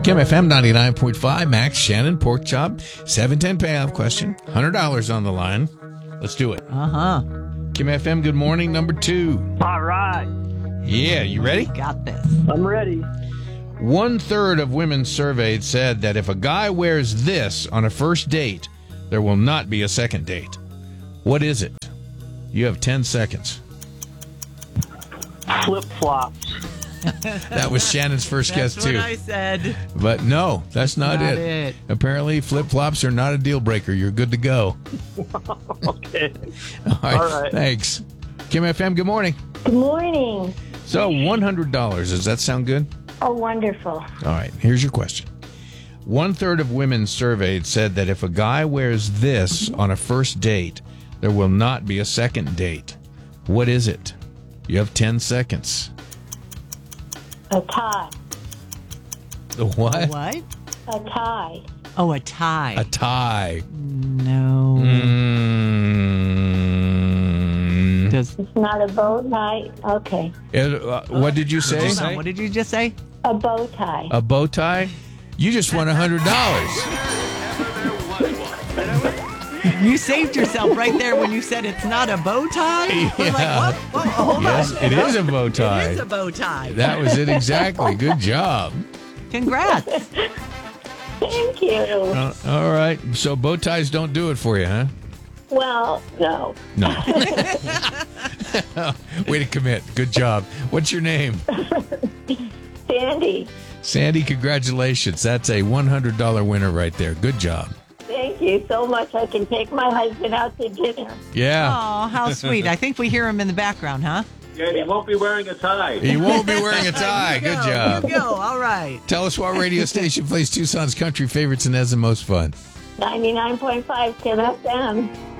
Kim FM 99.5, Max, Shannon, Pork Chop, 710 payoff question, $100 on the line. Let's do it. Kim FM, good morning, number 2. All right. Yeah, you ready? Got this. I'm ready. 1/3 of women surveyed said that if a guy wears this on a first date, there will not be a second date. What is it? You have 10 seconds. Flip-flops. That was Shannon's first guess, That's too. what I said. But no, that's not Not it. it. Apparently, flip-flops are not a deal breaker. You're good to go. Okay. All right. All right. Thanks. Kim FM, good morning. Good morning. So, $100. Does that sound good? Oh, wonderful. All right. Here's your question. 1/3 of women surveyed said that if a guy wears this on a first date, there will not be a second date. What is it? You have 10 seconds. A tie. The what? What? A tie. Oh, a tie. A tie. No. Does, It's not a bow tie. Okay. What did you say? hold on, what did you just say? A bow tie. A bow tie? You just won $100. You saved yourself right there when you said it's not a bow tie. We're like, whoa, hold Yes, on. it is a bow tie. It is a bow tie. That was it exactly. Good job. Congrats. Thank you. All right. So bow ties don't do it for you, huh? Well, no. No. Way to commit. Good job. What's your name? Sandy, Sandy, congratulations. That's a $100 winner right there. Good job. thank you so much. I can take my husband out to dinner. Yeah. Oh, how sweet. I think we hear him in the background, huh? Yeah, he won't be wearing a tie. He won't be wearing a tie. Good job. You go. All right. Tell us what radio station plays Tucson's country favorites and has the most fun. 99.5 Kim FM.